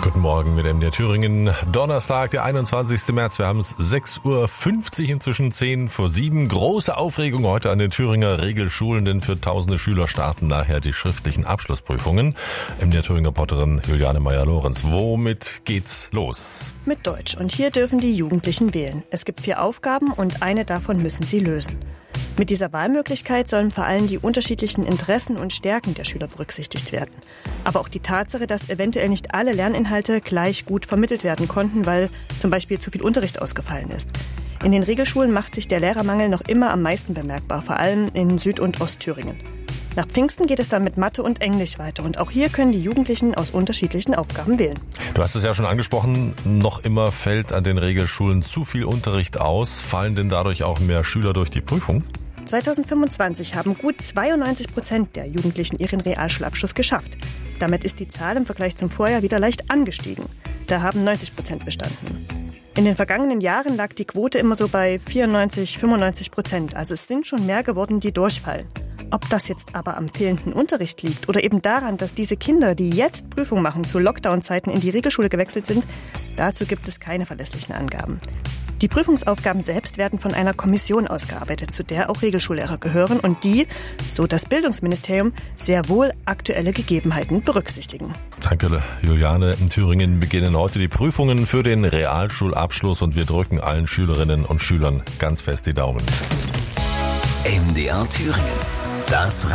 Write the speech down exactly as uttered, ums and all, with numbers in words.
Guten Morgen mit M D R Thüringen. Donnerstag, der einundzwanzigsten März. Wir haben es sechs Uhr fünfzig, inzwischen zehn vor sieben. Große Aufregung heute an den Thüringer Regelschulen, denn für tausende Schüler starten nachher die schriftlichen Abschlussprüfungen. M D R Thüringer Reporterin Juliane Meyer-Lorenz. Womit geht's los? Mit Deutsch. Und hier dürfen die Jugendlichen wählen. Es gibt vier Aufgaben und eine davon müssen sie lösen. Mit dieser Wahlmöglichkeit sollen vor allem die unterschiedlichen Interessen und Stärken der Schüler berücksichtigt werden. Aber auch die Tatsache, dass eventuell nicht alle Lerninhalte gleich gut vermittelt werden konnten, weil zum Beispiel zu viel Unterricht ausgefallen ist. In den Regelschulen macht sich der Lehrermangel noch immer am meisten bemerkbar, vor allem in Süd- und Ostthüringen. Nach Pfingsten geht es dann mit Mathe und Englisch weiter. Und auch hier können die Jugendlichen aus unterschiedlichen Aufgaben wählen. Du hast es ja schon angesprochen, noch immer fällt an den Regelschulen zu viel Unterricht aus. Fallen denn dadurch auch mehr Schüler durch die Prüfung? zweitausendfünfundzwanzig haben gut zweiundneunzig Prozent der Jugendlichen ihren Realschulabschluss geschafft. Damit ist die Zahl im Vergleich zum Vorjahr wieder leicht angestiegen. Da haben neunzig Prozent bestanden. In den vergangenen Jahren lag die Quote immer so bei vierundneunzig, fünfundneunzig Prozent. Also es sind schon mehr geworden, die durchfallen. Ob das jetzt aber am fehlenden Unterricht liegt oder eben daran, dass diese Kinder, die jetzt Prüfung machen, zu Lockdown-Zeiten in die Regelschule gewechselt sind, dazu gibt es keine verlässlichen Angaben. Die Prüfungsaufgaben selbst werden von einer Kommission ausgearbeitet, zu der auch Regelschullehrer gehören und die, so das Bildungsministerium, sehr wohl aktuelle Gegebenheiten berücksichtigen. Danke, Juliane. In Thüringen beginnen heute die Prüfungen für den Realschulabschluss und wir drücken allen Schülerinnen und Schülern ganz fest die Daumen. M D R Thüringen. Das